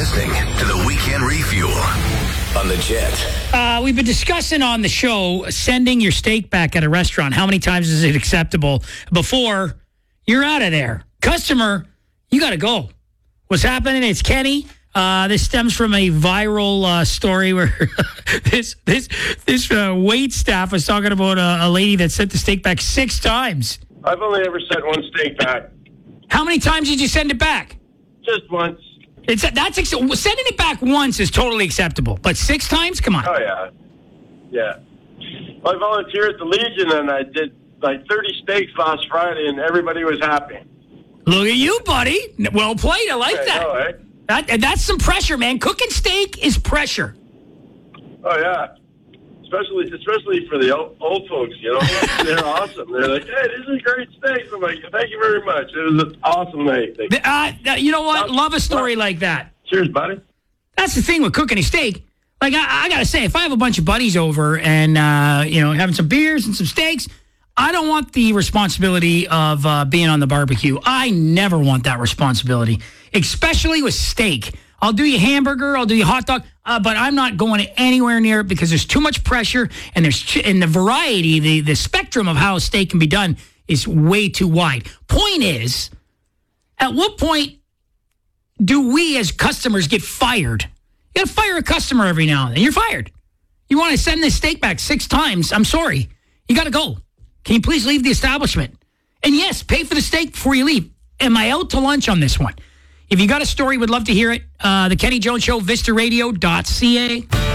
listening to the Weekend Refuel on the Jet. We've been discussing on the show sending your steak back at a restaurant. How many times is it acceptable before you're out of there? Customer, you got to go. What's happening? It's Kenny. This stems from a viral story where this wait staff was talking about a lady that sent the steak back 6 times. I've only ever sent one steak back. How many times did you send it back? Just once. Sending it back once is totally acceptable, but 6 times? Come on. Oh, yeah. Yeah. I volunteered at the Legion, and I did like 30 steaks last Friday, and everybody was happy. Look at you, buddy. Well played. I like that. Know, eh? That's some pressure, man. Cooking steak is pressure. Oh, yeah. Especially for the old folks, you know. They're awesome. They're like, hey, this is a great steak. I'm like, thank you very much. It was an awesome night. You know what? Love a story like that. Cheers, buddy. That's the thing with cooking a steak. Like, I got to say, if I have a bunch of buddies over and, having some beers and some steaks, I don't want the responsibility of being on the barbecue. I never want that responsibility, especially with steak. I'll do you hamburger, I'll do you hot dog, but I'm not going anywhere near it because there's too much pressure, and the variety, the spectrum of how a steak can be done is way too wide. Point is, at what point do we as customers get fired? You got to fire a customer every now and then. You're fired. You want to send this steak back 6 times? I'm sorry. You got to go. Can you please leave the establishment? And yes, pay for the steak before you leave. Am I out to lunch on this one? If you got a story, would love to hear it. The Kenny Jones Show, VistaRadio.ca.